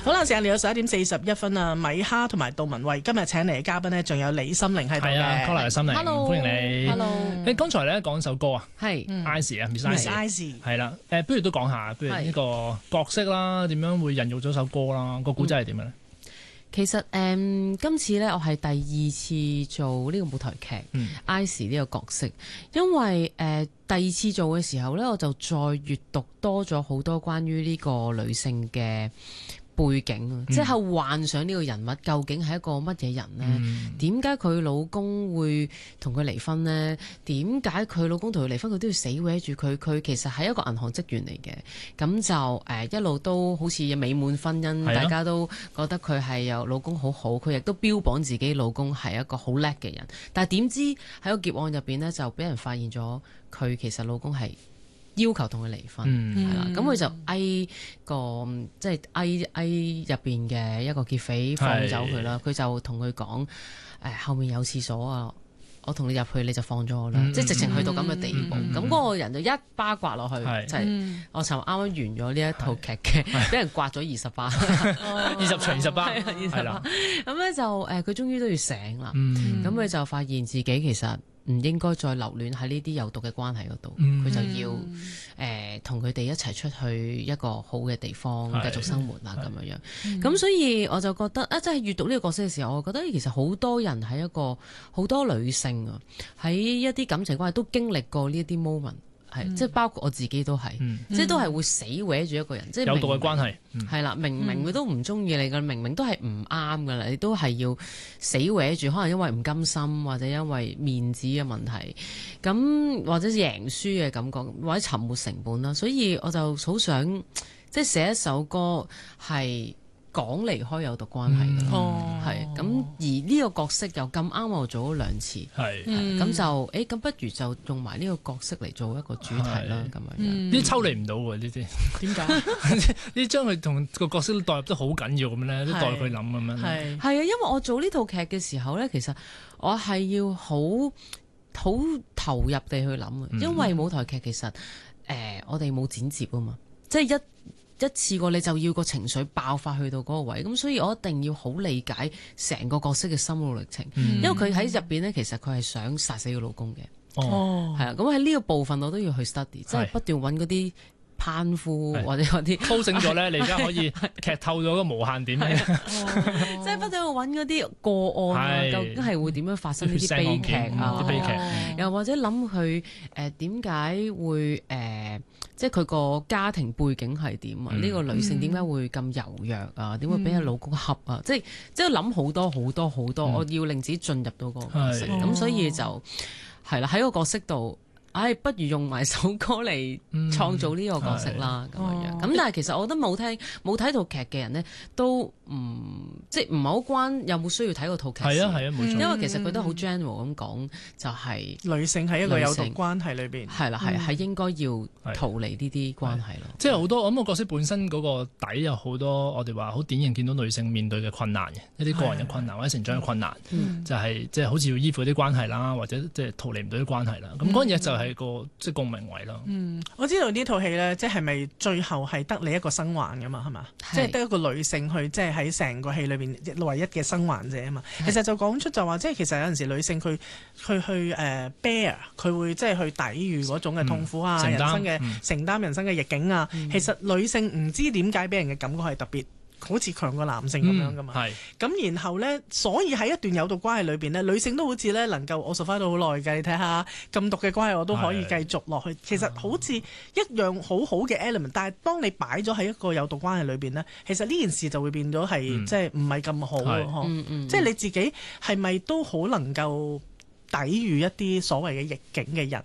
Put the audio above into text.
好啦，時間嚟到11:41啊！米哈同埋杜文慧今日請嚟嘅嘉賓呢，仲有李心寧喺度嘅。 係啊，Kola嘅心寧，歡迎你。 Hello， 你剛才咧講首歌啊， 係 Icy 啊 Miss Icy 係啦。不如都講下，不如呢個角色啦，點樣會孕育咗首歌啦？個古仔係點樣咧？ 其實今次咧，我係第2次做呢個舞台劇，Icy 呢個角色，因為第2次做嘅時候咧，我就再閱讀多咗好多關於呢個女性嘅背景，即係幻想呢個人物究竟係一個乜嘢人呢？點解佢老公會同佢離婚呢？點解佢老公同佢離婚佢都要死搲住佢？佢其實係一個銀行職員嚟嘅，咁就一路都好似美滿婚姻，大家都覺得佢係有老公好好，佢亦都標榜自己老公係一個好叻嘅人。但係點知喺個劫案入邊呢，就俾人發現咗佢其實老公係要求同佢離婚，係啦，咁佢就即係入邊嘅一個劫匪放走佢啦。佢就同佢講，後面有廁所啊，我同你入去你就放咗我啦，即係直情去到咁嘅地步。咁嗰個人就一巴刮落去，就係我尋日啱啱完咗呢一套劇嘅，俾人刮咗20巴 ，20除20巴， 係啦。咁咧就佢終於都要醒啦，咁佢就發現自己其實唔應該再留戀喺呢啲有毒嘅關係嗰度，佢就要同佢哋一齊出去一個好嘅地方繼續生活啦咁樣。咁所以我就覺得即係閱讀呢個角色嘅時候，我覺得其實好多人喺一個好多女性啊，喺一啲感情關係都經歷過呢一啲 moment。即係包括我自己都係，即係都係會死搲住一個人，即係有毒嘅關係。 係啦，明明佢都唔中意你㗎，明明都係唔啱㗎啦，你都係要死搲住，可能因為唔甘心，或者因為面子嘅問題，咁或者贏輸嘅感覺，或者沉沒成本啦。所以我就好想即係寫一首歌係講離開有毒關係嘅，係咁而呢個角色又咁啱我做咗2次，咁就咁不如就用埋呢個角色嚟做一個主題啦，咁樣呢啲抽離唔到喎，呢啲點解？ 呢將佢同個角色都代入得好緊要咁咧，都代佢諗咁樣。 係啊，因為我做呢套劇嘅時候咧，其實我係要好投入地去諗，因為舞台劇其實我哋冇剪接啊嘛，即係一次過你就要個情緒爆發去到嗰個位，咁所以我一定要好理解成個角色嘅心路歷程，因為佢喺入邊呢，其實佢係想殺死佢老公嘅，係啊，咁喺呢個部分我都要去 study，即係不斷揾嗰啲攀夫或者嗰啲蘇醒咗咧，你而家可以劇透咗個無限點嘅， 即係不斷去揾嗰啲個案究竟係會點樣發生呢啲悲劇啊？ 悲劇， 又或者諗佢點解會即係佢個家庭背景係點啊？呢個女性點解會咁柔弱啊？點會俾佢老公恰啊？即係諗好多好多好多，我要令自己進入到個角色，咁所以就係啦，喺個角色度。不如用埋首歌嚟創造呢個角色啦，咁樣。咁但係其實我覺得冇睇套劇嘅人呢，都即係唔係好關有冇需要睇過套劇。係啊， 冇錯。 因為其實佢都好 general 咁講，就係女性喺一個有毒關係裏邊。係啦，係應該要逃離呢啲關係咯。 即係好多，我諗個角色本身嗰個底有好多，我哋話好典型見到女性面對嘅困難嘅，一啲個人嘅困難或者成長嘅困難，就係即係好似要依附啲關係啦，或者即係逃離唔到啲關係啦。咁嗰樣嘢就係個即係共鳴位咯。 我知道呢套戲咧，即係咪最後係得你一個生還噶嘛？係嘛？即係得一個女性去，即係喺成個戲裏邊唯一嘅生還者啊嘛。其實就講出就話，即係其實有陣時女性佢去bear，佢會即係去抵禦嗰種嘅痛苦啊，人生嘅承擔人生嘅逆境啊。其實女性唔知點解俾人嘅感覺係特別。好似強過男性咁樣噶嘛，咁然後呢，所以喺一段有毒關係裏邊呢，女性都好似呢能夠我 survive 到好耐嘅，你睇下咁毒嘅關係我都可以繼續落去，其實好似一樣好好嘅 element， 但係當你擺咗喺一個有毒關係裏邊呢，其實呢件事就會變咗係即係唔係咁好咯，即係你自己係咪都好能夠抵禦一啲所謂嘅逆境嘅人